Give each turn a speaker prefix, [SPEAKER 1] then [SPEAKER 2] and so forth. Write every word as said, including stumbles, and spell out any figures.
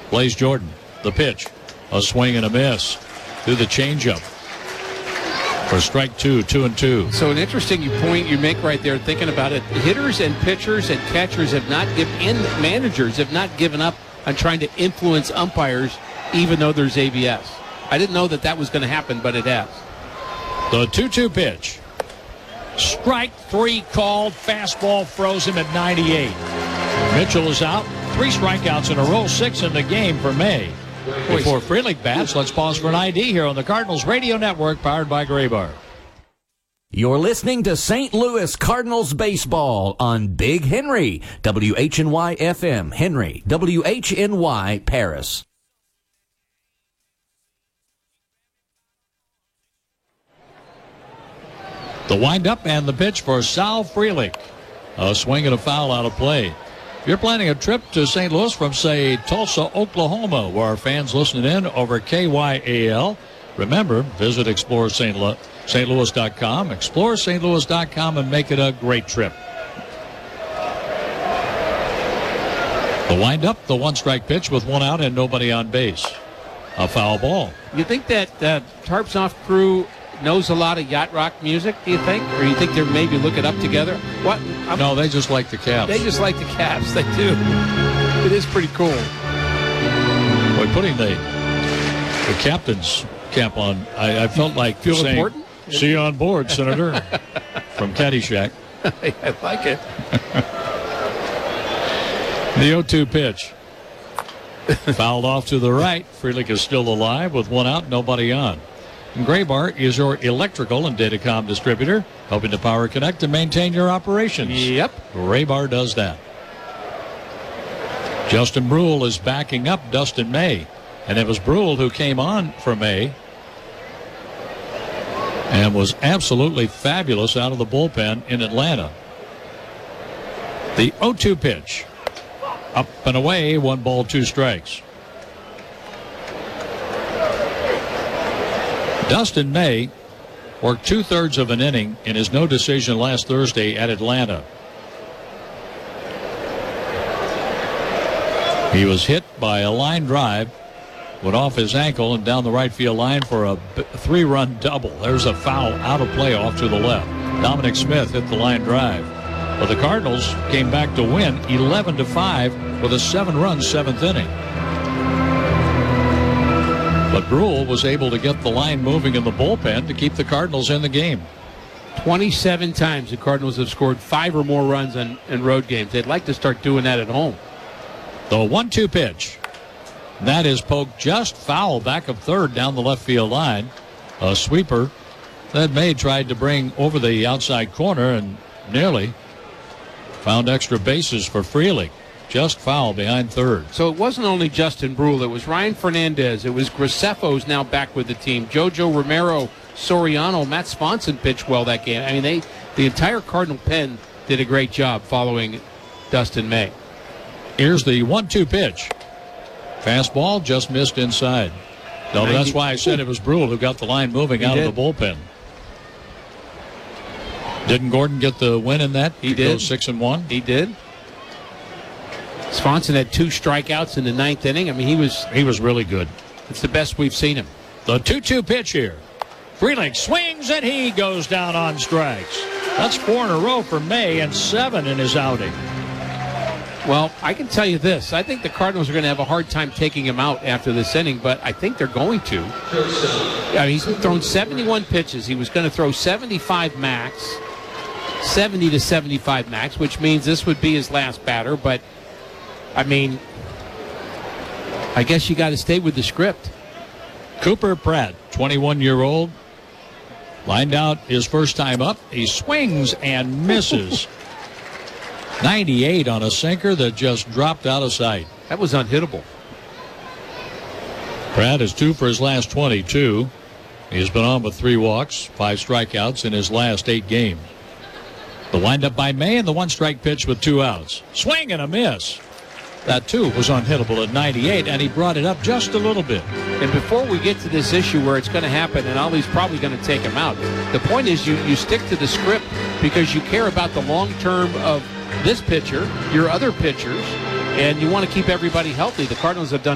[SPEAKER 1] Blaze Jordan, the pitch. A swing and a miss through the changeup. For strike two, two and two.
[SPEAKER 2] So an interesting point you make right there, thinking about it. Hitters and pitchers and catchers have not given, and managers have not given up on trying to influence umpires, even though there's A B S. I didn't know that that was going to happen, but it has.
[SPEAKER 1] The two two pitch. Strike three called. Fastball froze him at ninety-eight. Mitchell is out. Three strikeouts in a row, six in the game for May. Before Frelick bats, let's pause for an I D here on the Cardinals Radio Network, powered by Graybar.
[SPEAKER 3] You're listening to Saint Louis Cardinals baseball on Big Henry, W H N Y F M, Henry, W H N Y, Paris.
[SPEAKER 1] The windup and the pitch for Sal Frelick. A swing and a foul out of play. If you're planning a trip to Saint Louis from, say, Tulsa, Oklahoma, where our fans listening in over K Y A L, remember, visit explore saint louis dot com, explore saint louis dot com, and make it a great trip. The windup, the one-strike pitch with one out and nobody on base. A foul ball.
[SPEAKER 2] You think that uh, Tarps Off crew knows a lot of yacht rock music, do you think? Or you think they're maybe looking up together? What? I'm,
[SPEAKER 1] no, they just like the Cavs.
[SPEAKER 2] They just like the Cavs. They do. It is pretty cool.
[SPEAKER 1] Boy, putting the the captain's cap on, I, I felt like
[SPEAKER 2] Feel
[SPEAKER 1] saying,
[SPEAKER 2] important?
[SPEAKER 1] See you on board, Senator, from Caddyshack.
[SPEAKER 2] I like it.
[SPEAKER 1] The oh two pitch. Fouled off to the right. Frelick is still alive with one out, nobody on. And Graybar is your electrical and datacom distributor, helping to power, connect, and maintain your operations.
[SPEAKER 2] Yep.
[SPEAKER 1] Graybar does that. Justin Brule is backing up Dustin May. And it was Brule who came on for May and was absolutely fabulous out of the bullpen in Atlanta. The oh two pitch. Up and away, one ball, two strikes. Dustin May worked two-thirds of an inning in his no decision last Thursday at Atlanta. He was hit by a line drive, went off his ankle and down the right field line for a three-run double. There's a foul out of play off to the left. Dominic Smith hit the line drive. But the Cardinals came back to win eleven to five with a seven-run seventh inning. But Brule was able to get the line moving in the bullpen to keep the Cardinals in the game.
[SPEAKER 2] twenty-seven times the Cardinals have scored five or more runs in, in road games. They'd like to start doing that at home.
[SPEAKER 1] The one two pitch. That is poked just foul back of third down the left field line. A sweeper that May tried to bring over the outside corner and nearly found extra bases for Frelick. Just foul behind third.
[SPEAKER 2] So it wasn't only Justin Brule. It was Ryan Fernandez. It was Graceffo's now back with the team. Jojo Romero, Soriano, Matt Swanson pitched well that game. I mean, they the entire Cardinal pen did a great job following Dustin May.
[SPEAKER 1] Here's the one two pitch. Fastball just missed inside. No, that's why I said it was Brule who got the line moving out of the bullpen. Didn't Gordon get the win in that?
[SPEAKER 2] He did.
[SPEAKER 1] Six and one.
[SPEAKER 2] He did. Swanson had two strikeouts in the ninth inning. I mean, he was
[SPEAKER 1] he was really good.
[SPEAKER 2] It's the best we've seen him.
[SPEAKER 1] The two two pitch here. Frelick swings and he goes down on strikes. That's four in a row for May and seven in his outing.
[SPEAKER 2] Well, I can tell you this. I think the Cardinals are going to have a hard time taking him out after this inning, but I think they're going to. I mean, he's thrown seventy-one pitches. He was going to throw seventy-five max, seventy to seventy-five max, which means this would be his last batter. But, I mean, I guess you got to stay with the script.
[SPEAKER 1] Cooper Pratt, twenty-one-year-old, lined out his first time up. He swings and misses. ninety-eight on a sinker that just dropped out of sight.
[SPEAKER 2] That was unhittable.
[SPEAKER 1] Pratt is two for his last twenty-two. He's been on with three walks, five strikeouts in his last eight games. The windup by May and the one-strike pitch with two outs. Swing and a miss. That, too, was unhittable at ninety-eight, and he brought it up just a little bit.
[SPEAKER 2] And before we get to this issue where it's going to happen, and Ollie's probably going to take him out, the point is you, you stick to the script because you care about the long term of this pitcher, your other pitchers, and you want to keep everybody healthy. The Cardinals have done